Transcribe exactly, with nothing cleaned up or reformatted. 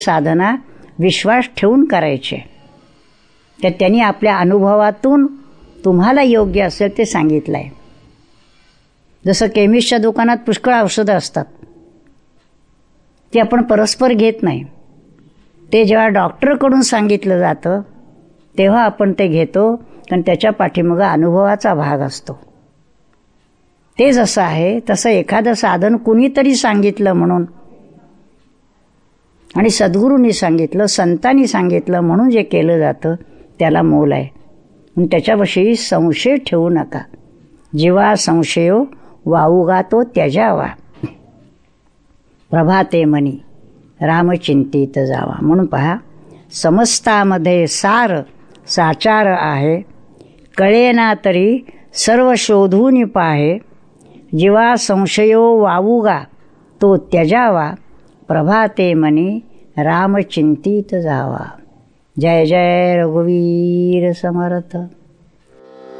साधना विश्वास ठेवून करायचे. तर त्यांनी आपल्या अनुभवातून तुम्हाला योग्य असेल ते सांगितलं आहे. जसं केमिस्टच्या दुकानात पुष्कळ औषधं असतात, ती आपण परस्पर घेत नाही. ते जेव्हा डॉक्टरकडून सांगितलं जातं तेव्हा आपण ते घेतो, कारण त्याच्या पाठीमागं अनुभवाचा भाग असतो. ते जसं आहे तसं एखादं साधन कुणीतरी सांगितलं म्हणून आणि सद्गुरूंनी सांगितलं, संतांनी सांगितलं म्हणून जे केलं जातं त्याला मोल आहे. म्हणून त्याच्याविषयी संशय ठेवू नका. जीवा संशयो वावुगा तो त्यजावा, प्रभाते मनी रामचिंतित जावा. म्हणून पहा, समस्तामध्ये सार साचार आहे, कळेना तरी सर्व शोधून पाहे. जीवा संशयो वावुगा तो त्यजावा, प्रभाते मनी रामचिंतित जावा. जय जय रघुवीर समर्थ.